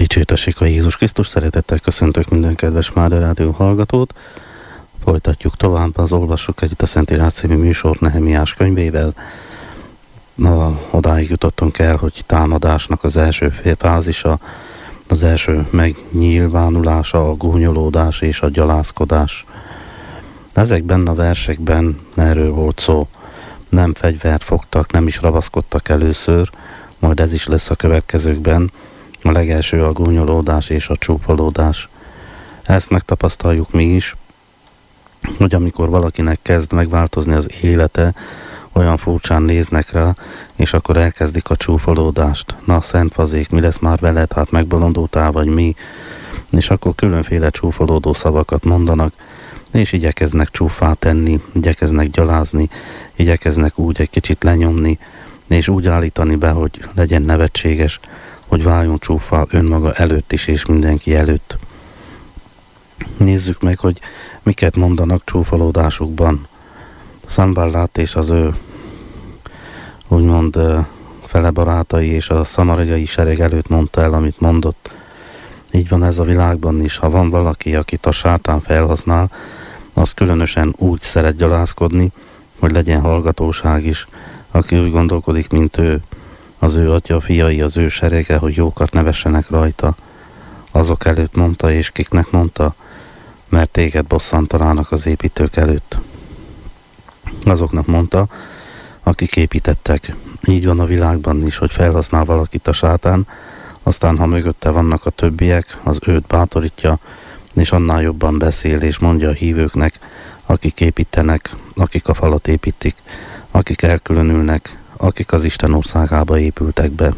Dicsértessék a Jézus Krisztus, szeretettel köszöntök minden kedves Máde Rádió hallgatót. Folytatjuk tovább, olvassuk együtt a Szentírás című műsor Nehemiás könyvével. Odáig jutottunk el, hogy támadásnak az első fázisa, az első megnyilvánulása, a gúnyolódás és a gyalázkodás. Ezekben a versekben erről volt szó. Nem fegyvert fogtak, nem is ravaszkodtak először, majd ez is lesz a következőkben. A legelső a gúnyolódás és a csúfolódás. Ezt megtapasztaljuk mi is, hogy amikor valakinek kezd megváltozni az élete, olyan furcsán néznek rá, és akkor elkezdik a csúfolódást. Na, szent fazék, mi lesz már veled, hát megbolondultál, vagy mi? És akkor különféle csúfolódó szavakat mondanak, és igyekeznek csúffá tenni, igyekeznek gyalázni, igyekeznek úgy egy kicsit lenyomni, és úgy állítani be, hogy legyen nevetséges, hogy váljon csúffá önmaga előtt is, és mindenki előtt. Nézzük meg, hogy miket mondanak csúfolódásukban. Sanballat és az ő úgymond fele barátai és a szamariai sereg előtt mondta el, amit mondott. Így van ez a világban is. Ha van valaki, akit a sátán felhasznál, az különösen úgy szeret gyalázkodni, hogy legyen hallgatóság is, aki úgy gondolkodik, mint ő, az ő atya, fiai, az ő serege, hogy jókat nevessenek rajta. Azok előtt mondta, és kiknek mondta, mert téged bosszantanának az építők előtt. Azoknak mondta, akik építettek. Így van a világban is, hogy felhasznál valakit a sátán, aztán ha mögötte vannak a többiek, az őt bátorítja, és annál jobban beszél, és mondja a hívőknek, akik építenek, akik a falat építik, akik elkülönülnek, akik az Isten országába épültek be.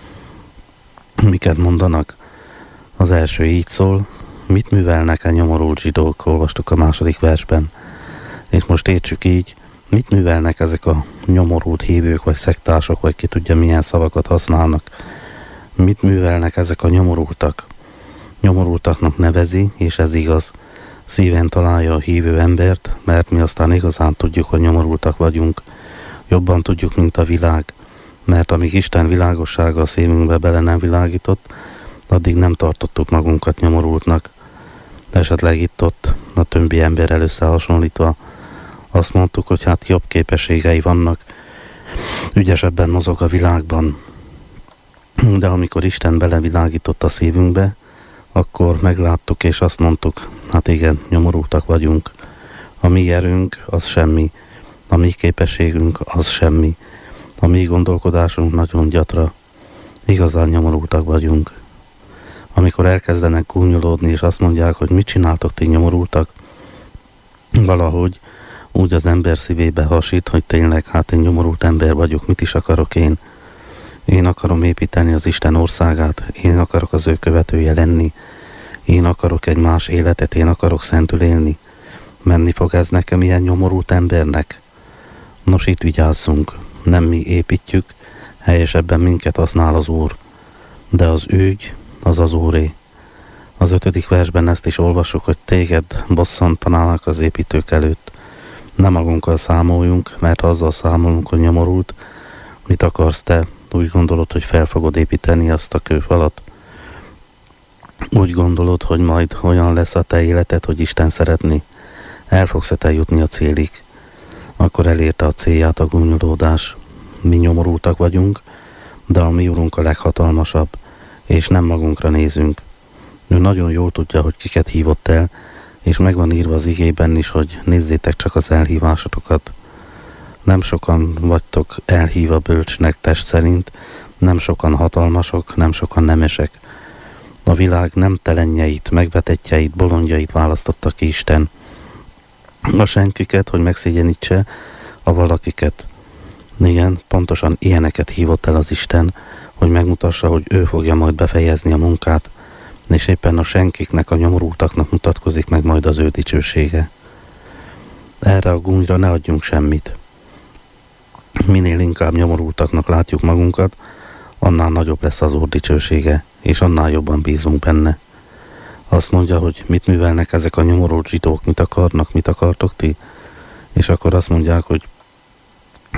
Miket mondanak? Az első így szól, mit művelnek a nyomorult zsidók, olvastuk a második versben. És most értsük így, mit művelnek ezek a nyomorult hívők, vagy szektások, vagy ki tudja milyen szavakat használnak. Mit művelnek ezek a nyomorultak? Nyomorultaknak nevezi, és ez igaz. Szíven találja a hívő embert, mert mi aztán igazán tudjuk, hogy nyomorultak vagyunk. Jobban tudjuk, mint a világ, mert amíg Isten világossága a szívünkbe bele nem világított, addig nem tartottuk magunkat nyomorultnak. Esetleg itt-ott a többi emberrel összehasonlítva azt mondtuk, hogy hát jobb képességei vannak, ügyesebben mozog a világban. De amikor Isten belevilágított a szívünkbe, akkor megláttuk és azt mondtuk, hát igen, nyomorultak vagyunk. A mi erőnk az semmi, a mi képességünk az semmi, a mi gondolkodásunk nagyon gyatra, igazán nyomorultak vagyunk. Amikor elkezdenek gúnyolódni, és azt mondják, hogy mit csináltok, ti nyomorultak, valahogy úgy az ember szívébe hasít, hogy tényleg, hát én nyomorult ember vagyok, mit is akarok én? Én akarom építeni az Isten országát, én akarok az ő követője lenni, én akarok egy más életet, én akarok szentül élni. Menni fog ez nekem ilyen nyomorult embernek? Nos, itt vigyázzunk, nem mi építjük, helyesebben minket használ az Úr, de az ügy az az Úré. Az 5. versben ezt is olvasok, hogy téged bosszantanának az építők előtt. Nem magunkkal számoljunk, mert ha azzal számolunk, hogy nyomorult, mit akarsz te? Úgy gondolod, hogy fel fogod építeni azt a kőfalat? Úgy gondolod, hogy majd olyan lesz a te életed, hogy Isten szeretni? El fogsz-e te jutni a célig? Akkor elérte a célját a gúnyolódás. Mi nyomorultak vagyunk, de a mi Urunk a leghatalmasabb, és nem magunkra nézünk. Ő nagyon jól tudja, hogy kiket hívott el, és meg van írva az igében is, hogy nézzétek csak az elhívásotokat. Nem sokan vagytok elhívva bölcsnek test szerint, nem sokan hatalmasok, nem sokan nemesek. A világ nem telenjeit, megvetettjeit, bolondjait választotta ki Isten. A senkiket, hogy megszégyenítse a valakiket. Igen, pontosan ilyeneket hívott el az Isten, hogy megmutassa, hogy ő fogja majd befejezni a munkát, és éppen a senkiknek, a nyomorultaknak mutatkozik meg majd az ő dicsősége. Erre a gúnyra ne adjunk semmit. Minél inkább nyomorultaknak látjuk magunkat, annál nagyobb lesz az Úr dicsősége, és annál jobban bízunk benne. Azt mondja, hogy mit művelnek ezek a nyomorult zsidók, mit akarnak, mit akartok ti? És akkor azt mondják, hogy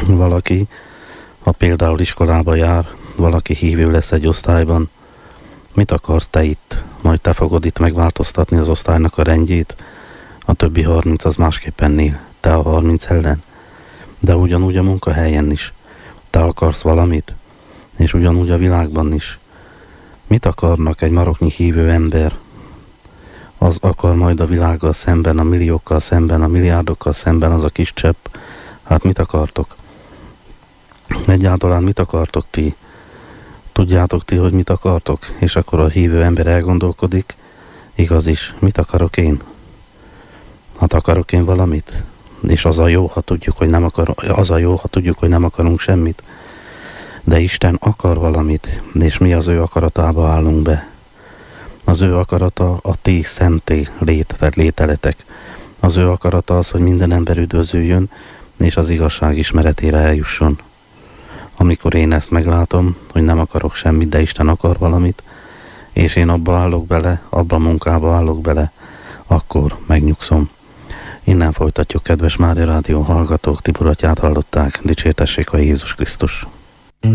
valaki, ha például iskolába jár, valaki hívő lesz egy osztályban, Mit akarsz te itt? Majd te fogod itt megváltoztatni az osztálynak a rendjét. A többi 30 az másképpen él. Te a 30 ellen. De ugyanúgy a munkahelyen is. Te akarsz valamit. És ugyanúgy a világban is. Mit akarnak egy maroknyi hívő ember? Az akar majd a világgal szemben, a milliókkal szemben, a milliárdokkal szemben az a kis csepp. Hát mit akartok? Egyáltalán mit akartok ti? Tudjátok ti, hogy mit akartok? És akkor a hívő ember elgondolkodik. Igaz is, mit akarok én? Hát akarok én valamit? És az a jó, ha tudjuk, hogy nem akarunk semmit. De Isten akar valamit, és mi az ő akaratába állunk be. Az ő akarata a ti szenté lételetek. Az ő akarata az, hogy minden ember üdvözüljön, és az igazság ismeretére eljusson. Amikor én ezt meglátom, hogy nem akarok semmit, de Isten akar valamit, és én abba állok bele, abba a munkába állok bele, akkor megnyugszom. Innen folytatjuk, kedves Mária Rádió hallgatók, Tibor atyát hallották, dicsértessék a Jézus Krisztus.